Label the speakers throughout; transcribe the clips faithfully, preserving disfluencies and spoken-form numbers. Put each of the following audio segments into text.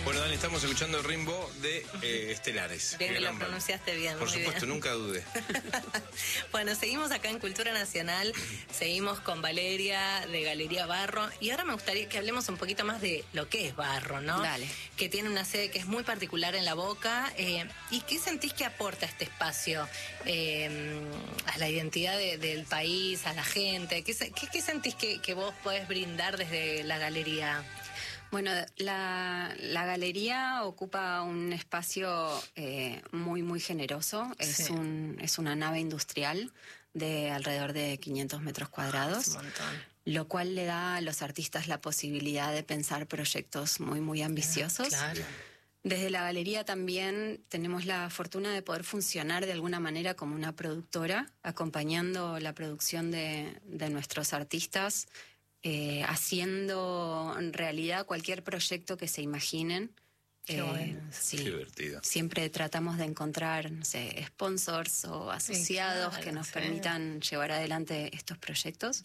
Speaker 1: Bueno, Dani, estamos escuchando Rimbo de eh, Estelares.
Speaker 2: Bien que lo pronunciaste bien.
Speaker 1: Por
Speaker 2: muy
Speaker 1: supuesto,
Speaker 2: bien.
Speaker 1: nunca dudé.
Speaker 2: Bueno, seguimos acá en Cultura Nacional, seguimos con Valeria de Galería Barro, y ahora me gustaría que hablemos un poquito más de lo que es Barro, ¿no?
Speaker 3: Dale.
Speaker 2: Que tiene una sede que es muy particular en La Boca. Eh, ¿Y qué sentís que aporta este espacio eh, a la identidad de, del país, a la gente? ¿Qué, qué, qué sentís que, que vos podés brindar desde la galería?
Speaker 3: Bueno, la, la galería ocupa un espacio eh, muy, muy generoso. Es,
Speaker 2: Sí.
Speaker 3: un, es una nave industrial de alrededor de quinientos metros cuadrados,
Speaker 2: Es un montón.
Speaker 3: lo cual le da a los artistas la posibilidad de pensar proyectos muy, muy ambiciosos.
Speaker 2: Claro.
Speaker 3: Desde la galería también tenemos la fortuna de poder funcionar de alguna manera como una productora, acompañando la producción de, de nuestros artistas, eh, haciendo en realidad cualquier proyecto que se imaginen.
Speaker 2: Qué
Speaker 3: Eh,
Speaker 2: bueno.
Speaker 3: sí.
Speaker 1: Qué divertido.
Speaker 3: Siempre tratamos de encontrar, no sé, sponsors o asociados
Speaker 2: claro,
Speaker 3: que nos
Speaker 2: sí.
Speaker 3: permitan llevar adelante estos proyectos.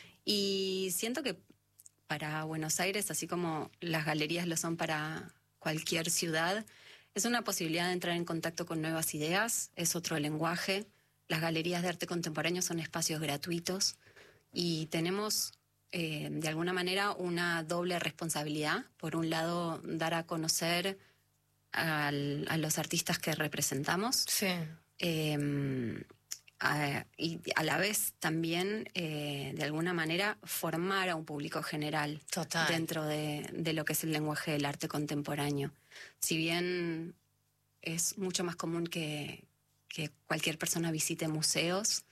Speaker 3: Y siento que para Buenos Aires, así como las galerías lo son para cualquier ciudad, es una posibilidad de entrar en contacto con nuevas ideas, es otro lenguaje. Las galerías de arte contemporáneo son espacios gratuitos y tenemos eh, de alguna manera una doble responsabilidad. Por un lado, dar a conocer al, a los artistas que representamos.
Speaker 2: Sí.
Speaker 3: Eh, a, y a la vez también, eh, de alguna manera, formar a un público general
Speaker 2: Total.
Speaker 3: dentro de, de lo que es el lenguaje del arte contemporáneo. Si bien es mucho más común que, que cualquier persona visite museos,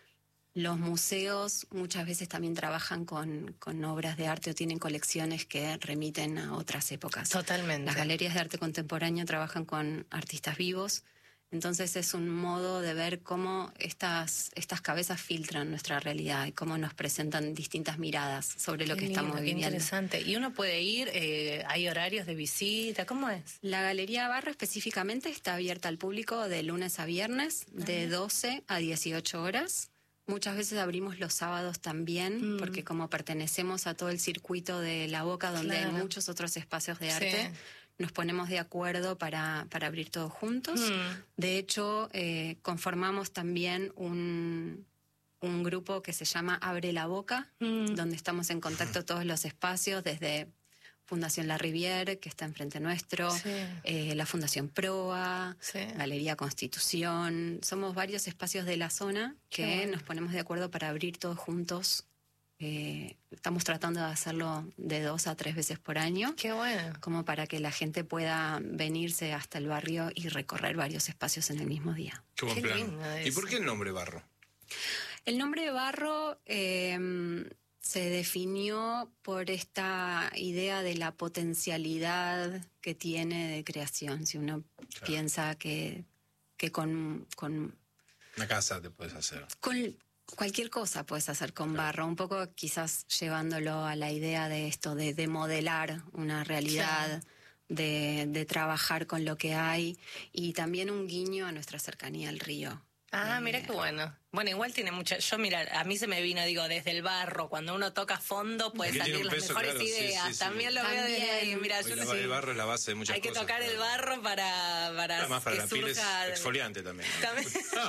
Speaker 3: los museos muchas veces también trabajan con, con obras de arte o tienen colecciones que remiten a otras épocas.
Speaker 2: Totalmente.
Speaker 3: Las galerías de arte contemporáneo trabajan con artistas vivos, entonces es un modo de ver cómo estas, estas cabezas filtran nuestra realidad y cómo nos presentan distintas miradas sobre lo
Speaker 2: Qué
Speaker 3: que
Speaker 2: lindo,
Speaker 3: estamos
Speaker 2: qué
Speaker 3: viviendo.
Speaker 2: interesante. ¿Y uno puede ir? Eh, ¿Hay horarios de visita? ¿Cómo es?
Speaker 3: La Galería Barro específicamente está abierta al público de lunes a viernes, de doce a dieciocho horas. Muchas veces abrimos los sábados también,
Speaker 2: Mm.
Speaker 3: porque como pertenecemos a todo el circuito de La Boca, donde
Speaker 2: Claro.
Speaker 3: hay muchos otros espacios de
Speaker 2: Sí.
Speaker 3: arte, nos ponemos de acuerdo para, para abrir todos juntos.
Speaker 2: Mm.
Speaker 3: De hecho, eh, conformamos también un, un grupo que se llama Abre la Boca,
Speaker 2: Mm.
Speaker 3: donde estamos en contacto todos los espacios, desde Fundación La Riviere, que está enfrente nuestro,
Speaker 2: Sí.
Speaker 3: eh, la Fundación Proa,
Speaker 2: Sí.
Speaker 3: Galería Constitución. Somos varios espacios de la zona
Speaker 2: Qué
Speaker 3: que
Speaker 2: bueno.
Speaker 3: nos ponemos de acuerdo para abrir todos juntos. Eh, estamos tratando de hacerlo de dos a tres veces por año,
Speaker 2: Qué bueno.
Speaker 3: como para que la gente pueda venirse hasta el barrio y recorrer varios espacios en el mismo día.
Speaker 1: Qué buen
Speaker 2: Qué
Speaker 1: plan.
Speaker 2: lindo
Speaker 1: ¿Y
Speaker 2: eso.
Speaker 1: por qué el nombre Barro?
Speaker 3: El nombre de Barro eh, se definió por esta idea de la potencialidad que tiene de creación. Si uno
Speaker 1: Claro.
Speaker 3: piensa que, que con, con,
Speaker 1: Una casa te puedes hacer.
Speaker 3: con cualquier cosa puedes hacer con barro, un poco quizás llevándolo a la idea de esto, de, de modelar una realidad, de, de trabajar con lo que hay, y también un guiño a nuestra cercanía al río.
Speaker 2: Ah,
Speaker 3: Eh,
Speaker 2: mira qué bueno. Bueno, igual tiene mucha... Yo, mira, a mí se me vino, digo, desde el barro, cuando uno toca fondo puede
Speaker 1: Que tiene
Speaker 2: salir
Speaker 1: un
Speaker 2: las
Speaker 1: peso,
Speaker 2: mejores
Speaker 1: claro, sí,
Speaker 2: ideas.
Speaker 1: sí, sí.
Speaker 2: También lo veo desde ahí.
Speaker 3: También.
Speaker 2: Mira,
Speaker 1: Hoy
Speaker 2: yo
Speaker 1: la-
Speaker 2: no sé.
Speaker 1: el barro es la base de muchas
Speaker 2: Hay que
Speaker 1: cosas.
Speaker 2: tocar el
Speaker 1: claro.
Speaker 2: barro para, para
Speaker 1: Además, para
Speaker 2: que
Speaker 1: la piel es
Speaker 2: surja...
Speaker 1: exfoliante también.
Speaker 2: También.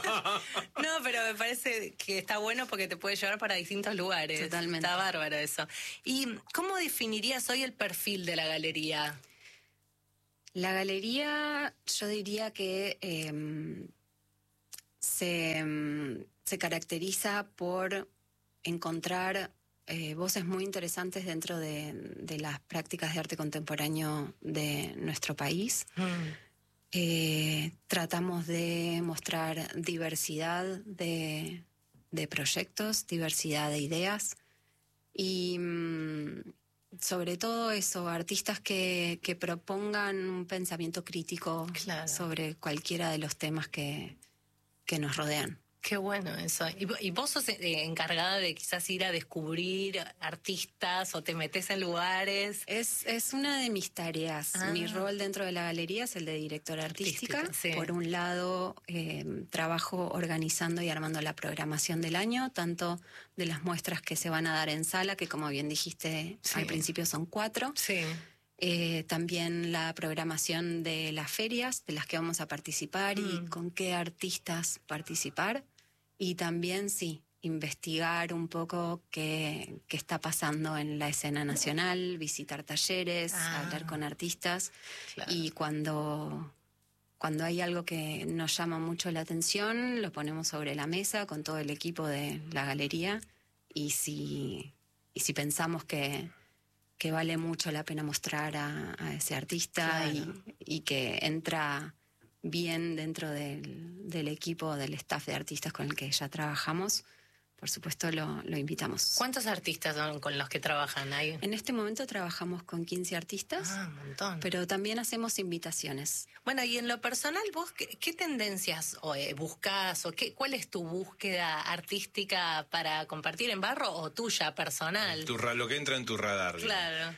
Speaker 2: No, pero me parece que está bueno porque te puede llevar para distintos lugares.
Speaker 3: Totalmente.
Speaker 2: Está bárbaro eso. ¿Y cómo definirías hoy el perfil de la galería?
Speaker 3: La galería, yo diría que eh, se, mm, se caracteriza por encontrar eh, voces muy interesantes dentro de, de las prácticas de arte contemporáneo de nuestro país. Eh, tratamos de mostrar diversidad de, de proyectos, diversidad de ideas y mm, sobre todo eso, artistas que, que propongan un pensamiento crítico
Speaker 2: Claro.
Speaker 3: sobre cualquiera de los temas que, que nos rodean.
Speaker 2: Qué bueno eso. ¿Y, vo- y vos sos eh, encargada de quizás ir a descubrir artistas o te metes en lugares?
Speaker 3: Es, es una de mis tareas.
Speaker 2: Ah.
Speaker 3: Mi rol dentro de la galería es el de directora artística.
Speaker 2: Artística, sí.
Speaker 3: Por un lado, eh, trabajo organizando y armando la programación del año, tanto de las muestras que se van a dar en sala, que como bien dijiste
Speaker 2: Sí.
Speaker 3: al principio son cuatro.
Speaker 2: Sí.
Speaker 3: Eh, también la programación de las ferias de las que vamos a participar
Speaker 2: Mm.
Speaker 3: y con qué artistas participar. Y también, sí, investigar un poco qué, qué está pasando en la escena nacional, visitar talleres,
Speaker 2: Ah.
Speaker 3: hablar con artistas.
Speaker 2: Claro.
Speaker 3: Y cuando, cuando hay algo que nos llama mucho la atención, lo ponemos sobre la mesa con todo el equipo de la galería. Y si, y si pensamos que, que vale mucho la pena mostrar a, a ese artista
Speaker 2: Claro.
Speaker 3: y, y que entra bien dentro del, del equipo, del staff de artistas con el que ya trabajamos, por supuesto lo, lo invitamos.
Speaker 2: ¿Cuántos artistas son con los que trabajan ahí?
Speaker 3: En este momento trabajamos con quince artistas,
Speaker 2: Ah, un montón.
Speaker 3: pero también hacemos invitaciones.
Speaker 2: Bueno, y en lo personal, ¿vos qué, qué tendencias o, eh, buscás o qué, cuál es tu búsqueda artística para compartir en Barro o tuya, personal?
Speaker 1: Tu ra- lo que entra en tu radar. digamos.
Speaker 2: Claro.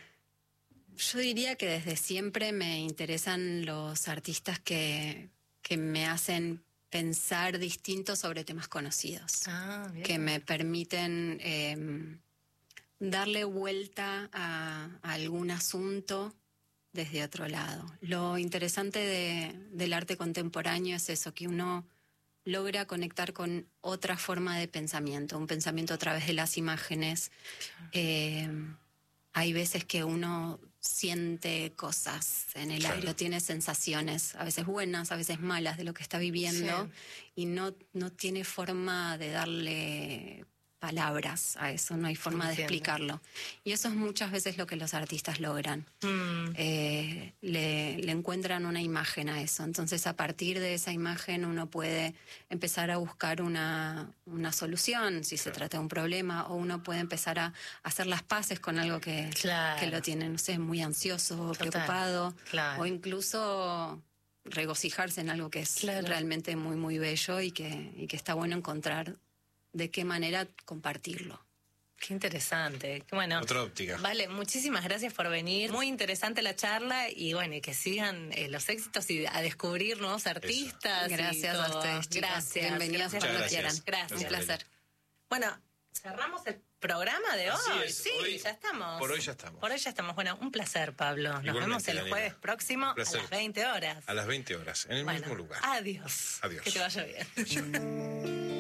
Speaker 3: Yo diría que desde siempre me interesan los artistas que, que me hacen pensar distinto sobre temas conocidos,
Speaker 2: Ah, bien.
Speaker 3: que me permiten eh, darle vuelta a, a algún asunto desde otro lado. Lo interesante de, del arte contemporáneo es eso, que uno logra conectar con otra forma de pensamiento, un pensamiento a través de las imágenes. Eh, hay veces que uno siente cosas en el
Speaker 1: Claro.
Speaker 3: aire, tiene sensaciones, a veces buenas, a veces malas de lo que está viviendo, y no, no tiene forma de darle palabras a eso, no hay forma de
Speaker 2: Entiendo.
Speaker 3: explicarlo. Y eso es muchas veces lo que los artistas logran.
Speaker 2: Mm,
Speaker 3: Eh, le, le encuentran una imagen a eso. Entonces, a partir de esa imagen uno puede empezar a buscar una, una solución, si se trata de un problema, o uno puede empezar a hacer las paces con algo que,
Speaker 2: Claro.
Speaker 3: que lo tiene, no sé, muy ansioso,
Speaker 2: Total.
Speaker 3: preocupado,
Speaker 2: Claro.
Speaker 3: o incluso regocijarse en algo que es
Speaker 2: Claro.
Speaker 3: realmente muy, muy bello y que, y que está bueno encontrar de qué manera compartirlo.
Speaker 2: Qué interesante. Qué bueno.
Speaker 1: Otra óptica.
Speaker 2: Vale, muchísimas gracias por venir. Muy interesante la charla y bueno, y que sigan eh, los éxitos y a descubrir nuevos artistas. y
Speaker 3: Gracias a
Speaker 2: todo.
Speaker 3: ustedes, chicos.
Speaker 2: Gracias.
Speaker 3: Bienvenidos
Speaker 2: gracias
Speaker 1: Muchas
Speaker 3: cuando
Speaker 1: gracias.
Speaker 3: quieran.
Speaker 2: Gracias.
Speaker 3: Un placer.
Speaker 2: Bueno, cerramos el programa de
Speaker 1: Así
Speaker 2: hoy.
Speaker 1: es,
Speaker 2: Sí,
Speaker 1: hoy-
Speaker 2: ya estamos.
Speaker 1: por hoy ya estamos.
Speaker 2: Por hoy ya estamos. Bueno, un placer, Pablo. Nos
Speaker 1: Igualmente,
Speaker 2: vemos el
Speaker 1: Daniela.
Speaker 2: jueves próximo a
Speaker 1: Placer.
Speaker 2: las veinte horas.
Speaker 1: A las veinte horas, en el
Speaker 2: Bueno,
Speaker 1: mismo lugar.
Speaker 2: Adiós.
Speaker 1: Adiós.
Speaker 2: Que te vaya bien.